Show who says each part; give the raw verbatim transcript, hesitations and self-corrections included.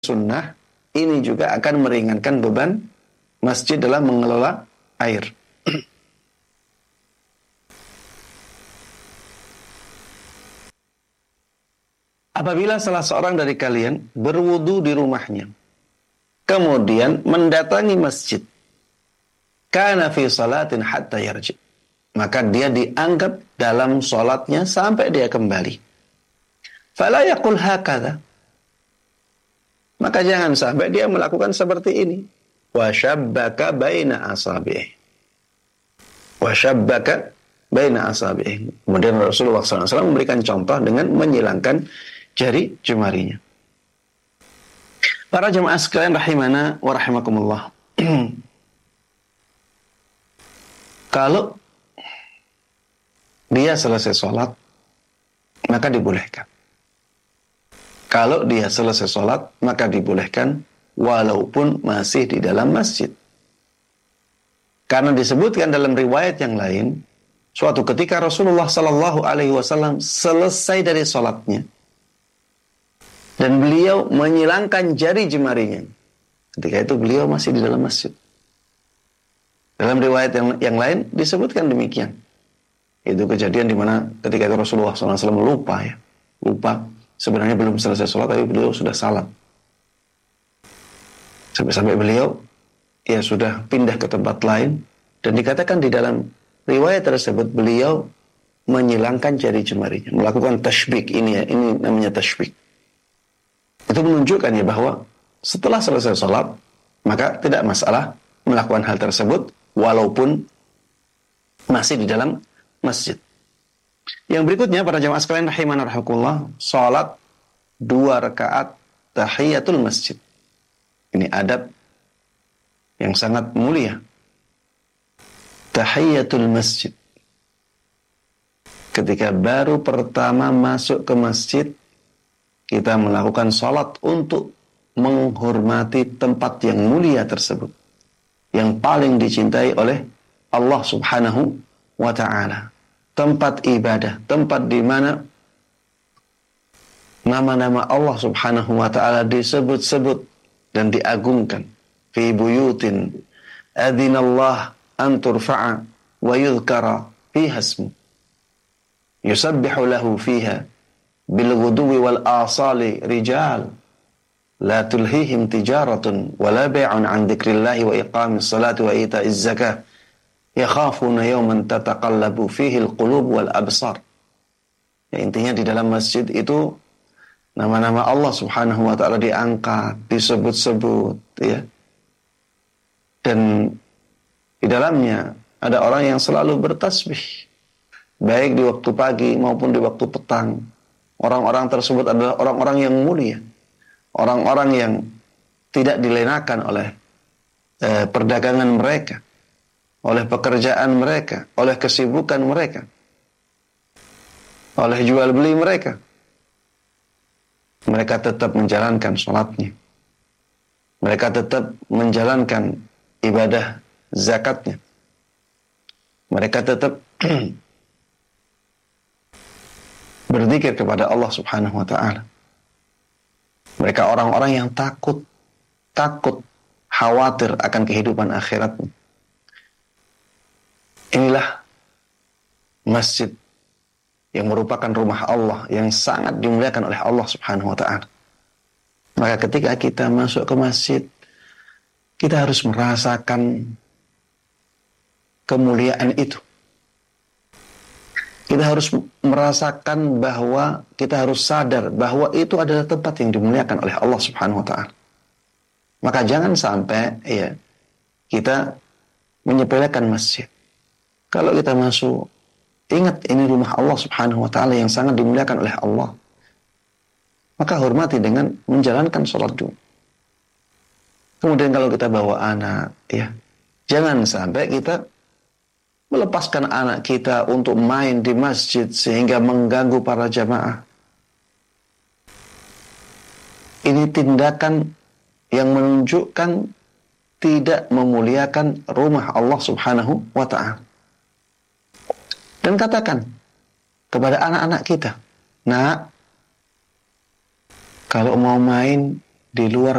Speaker 1: sunnah, ini juga akan meringankan beban masjid dalam mengelola air. Apabila salah seorang dari kalian berwudu di rumahnya, kemudian mendatangi masjid, kana fi salatin hatta yarji, maka dia dianggap dalam salatnya sampai dia kembali. Fala yaqul hakadha, maka jangan sampai dia melakukan seperti ini. Wa syabbaka baina asabi'i. Wa syabbaka baina asabi'i. Kemudian Rasulullah shallallahu alaihi wasallam memberikan contoh dengan menyilangkan jari jemarinya. Para jemaah sekalian rahimana wa rahimakumullah. Kalau dia selesai sholat, maka dibolehkan. Kalau dia selesai sholat, maka dibolehkan walaupun masih di dalam masjid. Karena disebutkan dalam riwayat yang lain, suatu ketika Rasulullah Sallallahu Alaihi Wasallam selesai dari sholatnya, dan beliau menyilangkan jari jemarinya. Ketika itu beliau masih di dalam masjid. Dalam riwayat yang, yang lain disebutkan demikian. Itu kejadian di mana ketika itu Rasulullah Sallallahu Alaihi Wasallam lupa ya, lupa. Sebenarnya belum selesai sholat, tapi beliau sudah salam. Sampai-sampai beliau ya sudah pindah ke tempat lain. Dan dikatakan di dalam riwayat tersebut, beliau menyilangkan jari jemarinya. Melakukan tashbik, ini ya, ini namanya tashbik. Itu menunjukkan ya bahwa setelah selesai sholat, maka tidak masalah melakukan hal tersebut, walaupun masih di dalam masjid. Yang berikutnya para jamaah sekalian rahimana rahimakumullah, salat dua rakaat tahiyatul masjid. Ini adab yang sangat mulia. Tahiyatul masjid. Ketika baru pertama masuk ke masjid, kita melakukan salat untuk menghormati tempat yang mulia tersebut, yang paling dicintai oleh Allah Subhanahu wa ta'ala. Tempat ibadah, tempat di mana nama-nama Allah Subhanahu wa ta'ala disebut-sebut dan diagungkan. Fi buyutin adzinallah an turfa'a wa yudhkara fiha ismu yusabbihu lahu fiha bil ghuduwi wal asali rijal la tulhihim tijaratun wa la bai'un an dzikrillahi wa iqamis salati wa ita'iz zakah yakhafuna yawman tataqallabu fihi al-qulub wal absar. Ya, intinya di dalam masjid itu nama-nama Allah Subhanahu wa ta'ala diangkat, disebut-sebut ya. Dan di dalamnya ada orang yang selalu bertasbih, baik di waktu pagi maupun di waktu petang. Orang-orang tersebut adalah orang-orang yang mulia, orang-orang yang tidak dilenakan oleh eh, perdagangan mereka, oleh pekerjaan mereka, oleh kesibukan mereka, oleh jual beli mereka. Mereka tetap menjalankan sholatnya. Mereka tetap menjalankan ibadah zakatnya. Mereka tetap berzikir kepada Allah Subhanahu wa ta'ala. Mereka orang-orang yang takut, takut, khawatir akan kehidupan akhiratnya. Inilah masjid yang merupakan rumah Allah yang sangat dimuliakan oleh Allah Subhanahu wa ta'ala. Maka ketika kita masuk ke masjid, kita harus merasakan kemuliaan itu. Kita harus merasakan bahwa kita harus sadar bahwa itu adalah tempat yang dimuliakan oleh Allah Subhanahu wa ta'ala. Maka jangan sampai ya kita menyepelekan masjid. Kalau kita masuk, ingat ini rumah Allah Subhanahu wa ta'ala yang sangat dimuliakan oleh Allah. Maka hormati dengan menjalankan sholat dulu. Kemudian kalau kita bawa anak, ya, jangan sampai kita melepaskan anak kita untuk main di masjid sehingga mengganggu para jamaah. Ini tindakan yang menunjukkan tidak memuliakan rumah Allah Subhanahu wa ta'ala. Dan katakan kepada anak-anak kita, nak, kalau mau main di luar